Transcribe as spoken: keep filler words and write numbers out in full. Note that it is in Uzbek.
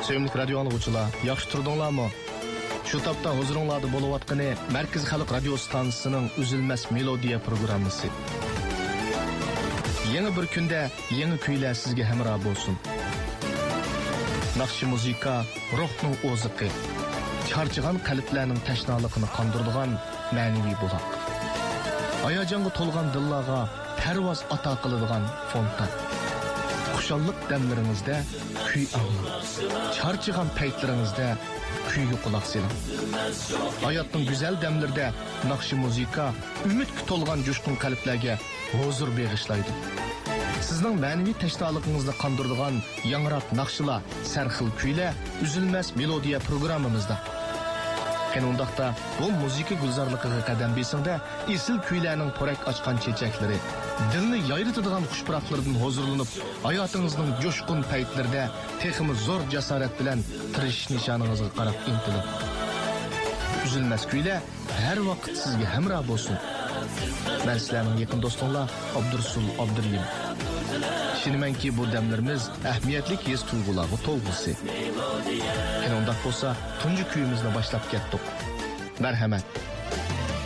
Sevimli radio anlıqçılar, yaxşı turdunlarmı? Şu tapda huzuringlarda bo'layotgani Markaz Xalq radio stansiyasining Üzülmez Melodiya programmasi. Yeni bir kunda yeni kuylar sizga hamroh bo'lsin. Naqshi muzika ruhning o'ziqi, charchagan qalblarning tashnaligini qondiradigan ma'naviy buloq. Hayajonga to'lgan dillarga parvoz ato qiladigan fontan. Xushallik damlaringizda kuy anglang. Charchagan paytlaringizda kuyga quloq soling. Hayotning go'zal damlarida naqshi muzika umidga to'lgan jo'shqin qalblarga huzur bag'ishlaydi. Sizning ma'naviy tashnoligingizni qondiradigan yangrab naqshlar, sarxil kuylar Üzülmez Melodiya programmamizda. Qanundaqda bu muzika gulzorligiga qadam besingda esil kuylarning porak ochgan chechaklari, dilni yayritadigan xushpuroqlardan huzurlanib, hayotingizning jo'shqin paytlarida texmi zo'r jasorat bilan tirishish nishoningizga qarab intilib. Üzülmez kuylar har vaqt sizga hamroh bo'lsin. Men sizlarning yaqin do'stinglar Abdursul Abduriyim. Düşünümenki bu demlerimiz ehmiyetlik his tuyg'ularga to'lg'isi. Qanday bo'lsa, tunji kuyimizni boshlab ketdik. Marhamat.